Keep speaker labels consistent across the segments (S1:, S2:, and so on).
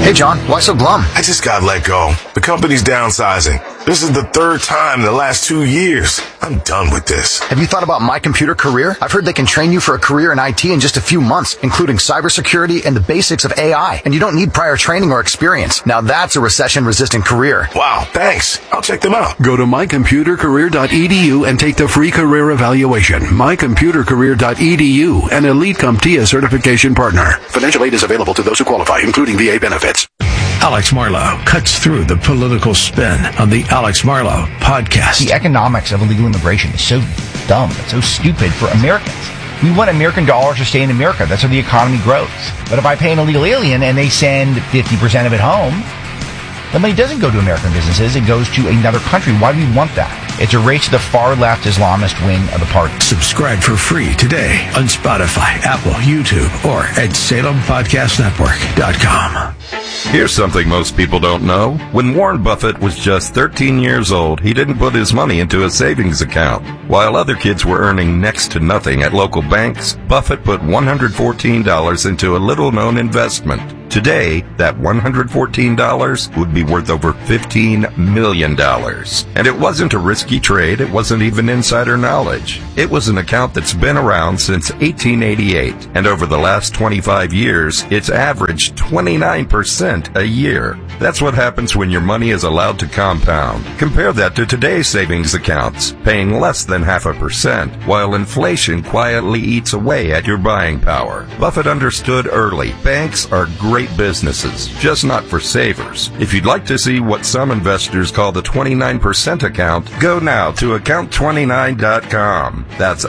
S1: Hey, John, why so glum?
S2: I just got let go. The company's downsizing. This is the third time in the last 2 years. I'm done with this.
S1: Have you thought about My Computer Career? I've heard they can train you for a career in IT in just a few months, including cybersecurity and the basics of AI. And you don't need prior training or experience. Now that's a recession-resistant career.
S2: Wow, thanks. I'll check them out.
S3: Go to mycomputercareer.edu and take the free career evaluation. mycomputercareer.edu, an Elite CompTIA certification partner. Financial aid is available to those who qualify, including VA benefits.
S4: Alex Marlow cuts through the political spin on the Alex Marlow podcast.
S5: The economics of illegal immigration is so dumb. It's so stupid for Americans. We want American dollars to stay in America. That's how the economy grows. But if I pay an illegal alien and they send 50% of it home, the money doesn't go to American businesses. It goes to another country. Why do we want that? It's a race to the far-left Islamist wing of the party.
S4: Subscribe for free today on Spotify, Apple, YouTube, or at SalemPodcastNetwork.com.
S6: Here's something most people don't know. When Warren Buffett was just 13 years old, he didn't put his money into a savings account. While other kids were earning next to nothing at local banks, Buffett put $114 into a little-known investment. Today, that $114 would be worth over $15 million. And it wasn't a risky trade. It wasn't even insider knowledge. It was an account that's been around since 1888. And over the last 25 years, it's averaged 29% a year. That's what happens when your money is allowed to compound. Compare that to today's savings accounts, paying less than 0.5%, while inflation quietly eats away at your buying power. Buffett understood early. Banks are great businesses, just not for savers. If you'd like to see what some investors call the 29% account, go now to account29.com. That's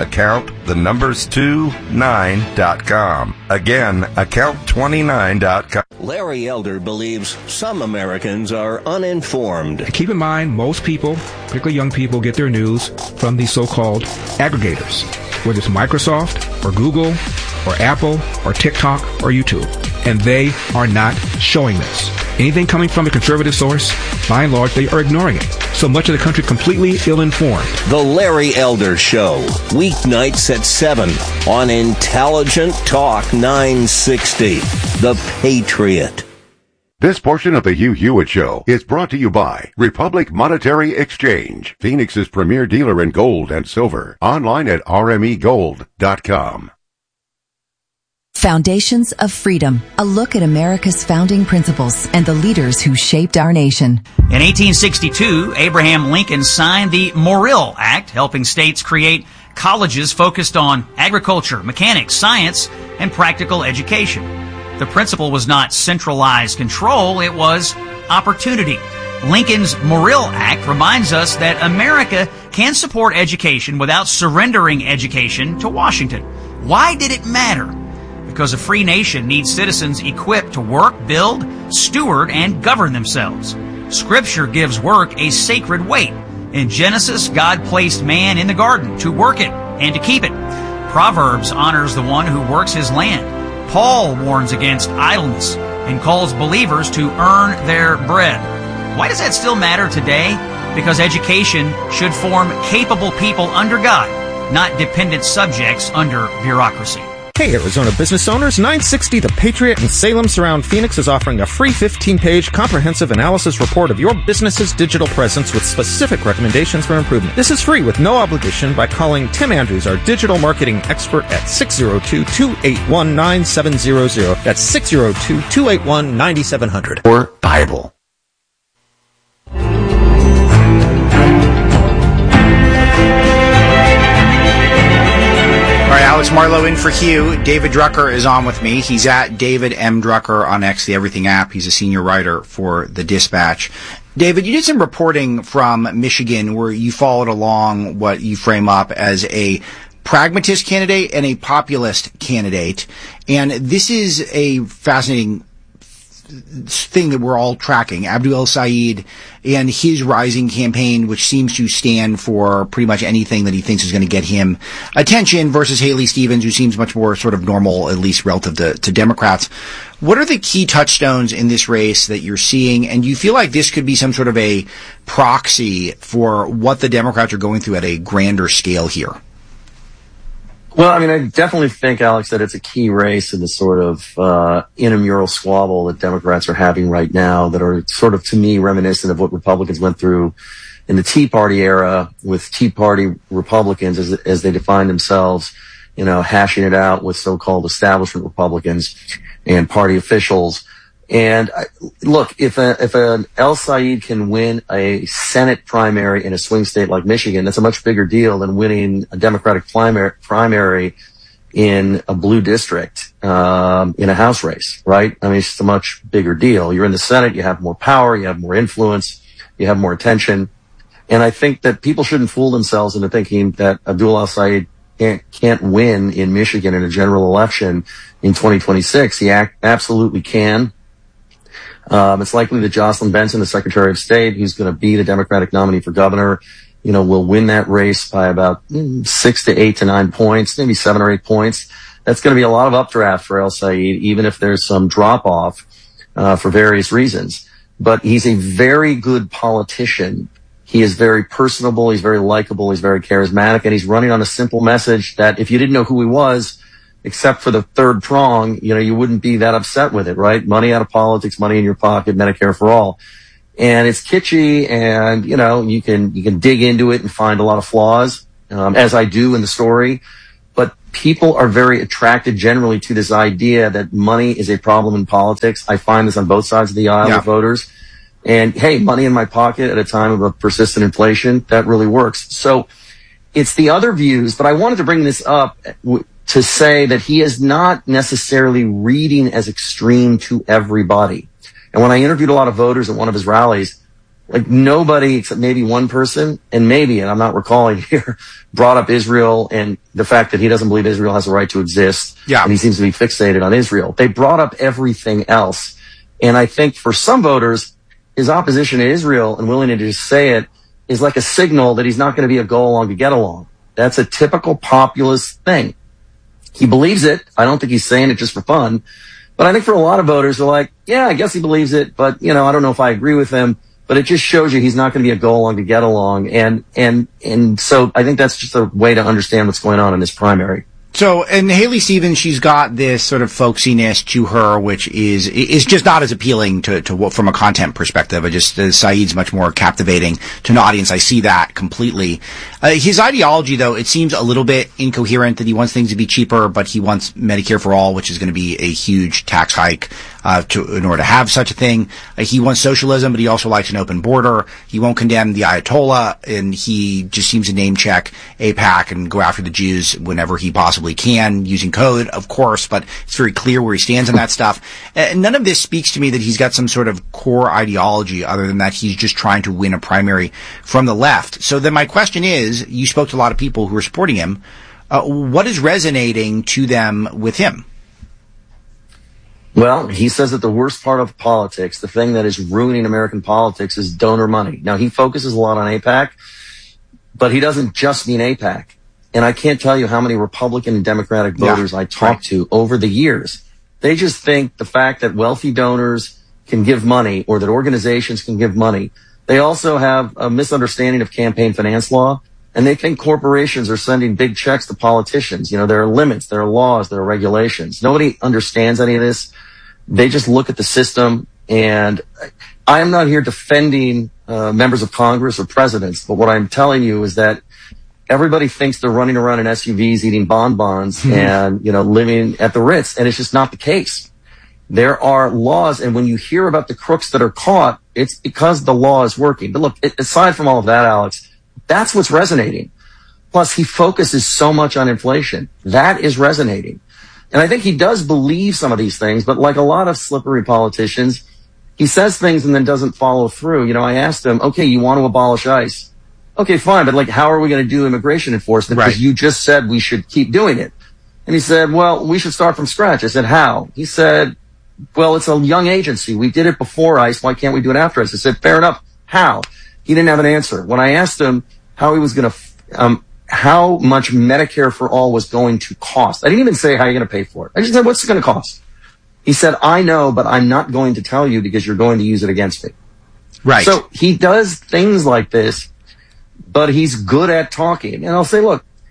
S6: account29.com. Again, account29.com.
S7: Larry Elder believes some Americans are uninformed.
S8: Keep in mind, most people, particularly young people, get their news from these so-called aggregators, whether it's Microsoft or Google or Apple or TikTok or YouTube. And they are not showing this. Anything coming from a conservative source, by and large, they are ignoring it. So much of the country completely ill-informed.
S7: The Larry Elder Show, weeknights at 7 on Intelligent Talk 960. The Patriot.
S9: This portion of the Hugh Hewitt Show is brought to you by Republic Monetary Exchange, Phoenix's premier dealer in gold and silver. Online at rmegold.com.
S10: Foundations of Freedom, a look at America's founding principles and the leaders who shaped our nation.
S11: In 1862, Abraham Lincoln signed the Morrill Act, helping states create colleges focused on agriculture, mechanics, science, and practical education. The principle was not centralized control, it was opportunity. Lincoln's Morrill Act reminds us that America can support education without surrendering education to Washington. Why did it matter? Because a free nation needs citizens equipped to work, build, steward, and govern themselves. Scripture gives work a sacred weight. In Genesis, God placed man in the garden to work it and to keep it. Proverbs honors the one who works his land. Paul warns against idleness and calls believers to earn their bread. Why does that still matter today? Because education should form capable people under God, not dependent subjects under bureaucracy.
S12: Hey, Arizona business owners, 960 The Patriot in Salem Surround Phoenix is offering a free 15-page comprehensive analysis report of your business's digital presence with specific recommendations for improvement. This is free with no obligation by calling Tim Andrews, our digital marketing expert, at 602-281-9700. That's 602-281-9700.
S1: Or Bible.
S5: All right, Alex Marlow in for Hugh. David Drucker is on with me. He's at David M. Drucker on X, the Everything app. He's a senior writer for The Dispatch. David, you did some reporting from Michigan where you followed along what you frame up as a pragmatist candidate and a populist candidate. And this is a fascinating thing that we're all tracking. Abdul El-Sayed and his rising campaign, which seems to stand for pretty much anything that he thinks is going to get him attention, versus Haley Stevens, who seems much more sort of normal, at least relative to Democrats. What are the key touchstones in this race that you're seeing? And do you feel like this could be some sort of a proxy for what the Democrats are going through at a grander scale here?
S13: Well, I mean, I definitely think, Alex, that it's a key race in the sort of intramural squabble that Democrats are having right now that are sort of, to me, reminiscent of what Republicans went through in the Tea Party era with Tea Party Republicans as they define themselves, hashing it out with so-called establishment Republicans and party officials. And look, if an El Said can win a Senate primary in a swing state like Michigan, that's a much bigger deal than winning a Democratic primary in a blue district, in a House race, right? I mean, it's just a much bigger deal. You're in the Senate, you have more power, you have more influence, you have more attention. And I think that people shouldn't fool themselves into thinking that Abdul El Said can't win in Michigan in a general election in 2026. He absolutely can. It's likely that Jocelyn Benson, the Secretary of State, who's going to be the Democratic nominee for governor, will win that race by about 6 to 8 to 9 points, maybe 7 or 8 points. That's going to be a lot of updraft for El Said, even if there's some drop off, for various reasons. But he's a very good politician. He is very personable. He's very likable. He's very charismatic, and he's running on a simple message that if you didn't know who he was, except for the third prong, you wouldn't be that upset with it, right? Money out of politics, money in your pocket, Medicare for all. And it's kitschy, and, you can dig into it and find a lot of flaws, as I do in the story. But people are very attracted generally to this idea that money is a problem in politics. I find this on both sides of the aisle with voters. And hey, money in my pocket at a time of persistent inflation, that really works. So it's the other views, but I wanted to bring this up to say that he is not necessarily reading as extreme to everybody. And when I interviewed a lot of voters at one of his rallies, like nobody except maybe one person, and I'm not recalling here, brought up Israel and the fact that he doesn't believe Israel has a right to exist. Yeah. And he seems to be fixated on Israel. They brought up everything else. And I think for some voters, his opposition to Israel and willingness to just say it is like a signal that he's not going to be a go along to get along. That's a typical populist thing. He believes it. I don't think he's saying it just for fun. But I think for a lot of voters, they're like, yeah, I guess he believes it, but, I don't know if I agree with him. But it just shows you he's not going to be a go along to get along. And so I think that's just a way to understand what's going on in this primary.
S5: So, and Haley Stevens, she's got this sort of folksiness to her, which is just not as appealing to from a content perspective. Saeed's much more captivating to an audience. I see that completely. His ideology, though, it seems a little bit incoherent that he wants things to be cheaper, but he wants Medicare for all, which is going to be a huge tax hike, in order to have such a thing. He wants socialism, but he also likes an open border. He won't condemn the Ayatollah, and he just seems to name check AIPAC and go after the Jews whenever he possibly can, using code, of course, but it's very clear where he stands on that stuff. None of this speaks to me that he's got some sort of core ideology other than that he's just trying to win a primary from the left. So then my question is, you spoke to a lot of people who are supporting him. What is resonating to them with him?
S13: Well, he says that the worst part of politics, the thing that is ruining American politics, is donor money. Now, he focuses a lot on AIPAC, but he doesn't just mean AIPAC. And I can't tell you how many Republican and Democratic voters I talked to over the years. They just think the fact that wealthy donors can give money or that organizations can give money. They also have a misunderstanding of campaign finance law, and they think corporations are sending big checks to politicians. There are limits, there are laws, there are regulations. Nobody understands any of this. They just look at the system, and I am not here defending members of Congress or presidents, but what I'm telling you is that everybody thinks they're running around in SUVs eating bonbons and, living at the Ritz. And it's just not the case. There are laws. And when you hear about the crooks that are caught, it's because the law is working. But look, aside from all of that, Alex, that's what's resonating. Plus, he focuses so much on inflation. That is resonating. And I think he does believe some of these things, but like a lot of slippery politicians, he says things and then doesn't follow through. I asked him, okay, you want to abolish ICE. Okay, fine, but how are we going to do immigration enforcement? Because you just said we should keep doing it. And he said, well, we should start from scratch. I said, how? He said, well, it's a young agency. We did it before ICE. Why can't we do it after ICE? I said, fair enough. How? He didn't have an answer. When I asked him how he was going to, how much Medicare for all was going to cost, I didn't even say how you're going to pay for it. I just said, what's it going to cost? He said, I know, but I'm not going to tell you because you're going to use it against me. Right. So he does things like this, but he's good at talking. And I'll say, look,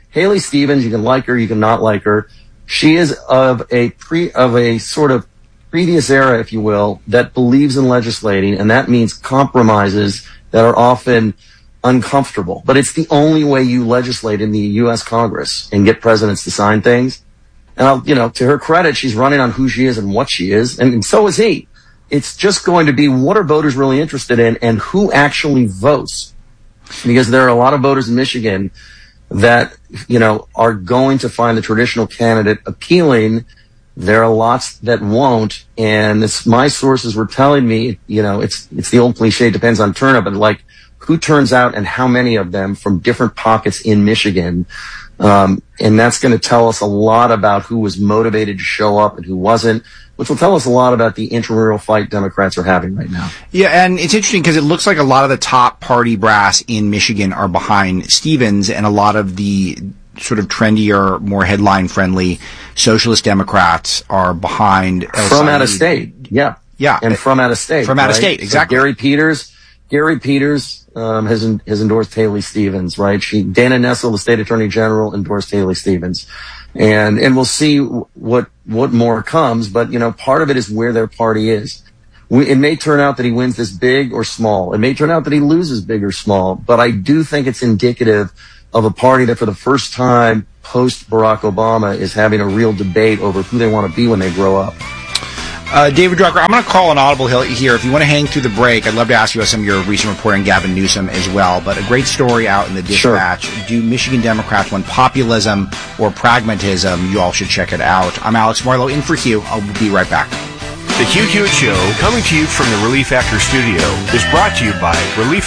S13: Haley Stevens, you can like her, you can not like her. She is of a sort of previous era, if you will, that believes in legislating, and that means compromises that are often uncomfortable. But it's the only way you legislate in the U.S. Congress and get presidents to sign things. And to her credit, she's running on who she is and what she is, and so is he. It's just going to be what are voters really interested in and who actually votes. Because there are a lot of voters in Michigan that, are going to find the traditional candidate appealing. There are lots that won't. And my sources were telling me, it's the old cliche, depends on turnout, but like who turns out and how many of them from different pockets in Michigan. And that's going to tell us a lot about who was motivated to show up and who wasn't, which will tell us a lot about the intramural fight Democrats are having right now.
S5: Yeah, and it's interesting because it looks like a lot of the top party brass in Michigan are behind Stevens, and a lot of the sort of trendier, more headline-friendly socialist Democrats are behind
S13: from out of state. Yeah, and from out of state.
S5: From out of state, exactly.
S13: So Gary Peters has endorsed Haley Stevens, right? Dana Nessel, the state attorney general, endorsed Haley Stevens. And we'll see what more comes, but part of it is where their party is. It may turn out that he wins this big or small. It may turn out that he loses big or small, but I do think it's indicative of a party that for the first time post Barack Obama is having a real debate over who they want to be when they grow up.
S5: David Drucker, I'm going to call an audible here. If you want to hang through the break, I'd love to ask you about some of your recent reporting on Gavin Newsom as well. But a great story out in the Dispatch. Sure. Do Michigan Democrats want populism or pragmatism? You all should check it out. I'm Alex Marlowe, in for Hugh. I'll be right back.
S14: The Hugh Hewitt Show, coming to you from the Relief Factor studio, is brought to you by Relief